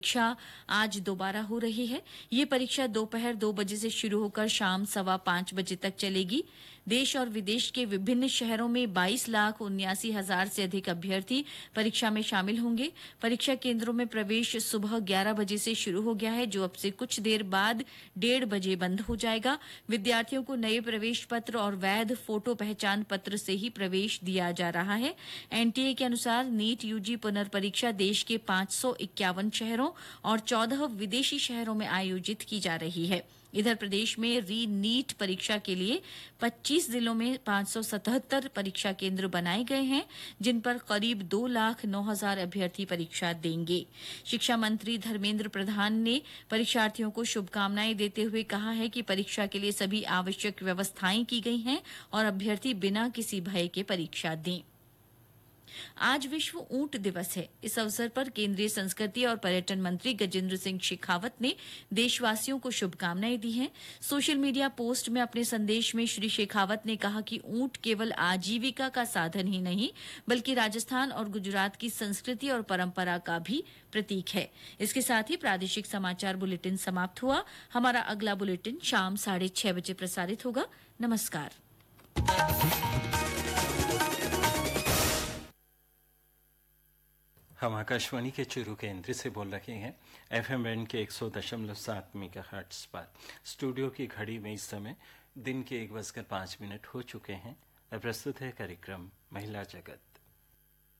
परीक्षा आज दोबारा हो रही है। ये परीक्षा दोपहर 2 बजे से शुरू होकर शाम 5:15 बजे तक चलेगी। देश और विदेश के विभिन्न शहरों में 22,79,000 से अधिक अभ्यर्थी परीक्षा में शामिल होंगे। परीक्षा केंद्रों में प्रवेश सुबह 11 बजे से शुरू हो गया है, जो अब से कुछ देर बाद 1:30 बजे बंद हो जाएगा। विद्यार्थियों को नए प्रवेश पत्र और वैध फोटो पहचान पत्र से ही प्रवेश दिया जा रहा है। एनटीए के अनुसार नीट यूजी पुनर्परीक्षा देश के 551 शहरों और 14 विदेशी शहरों में आयोजित की जा रही है। इधर प्रदेश में री नीट परीक्षा के लिए 25 जिलों में 577 परीक्षा केंद्र बनाए गए हैं, जिन पर करीब 2,09,000 अभ्यर्थी परीक्षा देंगे। शिक्षा मंत्री धर्मेंद्र प्रधान ने परीक्षार्थियों को शुभकामनाएं देते हुए कहा है कि परीक्षा के लिए सभी आवश्यक व्यवस्थाएं की गई हैं और अभ्यर्थी बिना किसी भय के परीक्षा दें। आज विश्व ऊंट दिवस है। इस अवसर पर केंद्रीय संस्कृति और पर्यटन मंत्री गजेंद्र सिंह शेखावत ने देशवासियों को शुभकामनाएं दी हैं। सोशल मीडिया पोस्ट में अपने संदेश में श्री शेखावत ने कहा कि ऊंट केवल आजीविका का साधन ही नहीं, बल्कि राजस्थान और गुजरात की संस्कृति और परंपरा का भी प्रतीक है। इसके साथ ही प्रादेशिक समाचार बुलेटिन समाप्त हुआ। हमारा अगला बुलेटिन शाम 6:30 बजे प्रसारित होगा। नमस्कार। हम आकाशवाणी के चूरू केंद्र से बोल रहे हैं एफएम बैंड के 100.7 मेगाहर्ट्ज पर। स्टूडियो की घड़ी में इस समय दिन के 1:05 हो चुके हैं। प्रस्तुत है कार्यक्रम महिला जगत।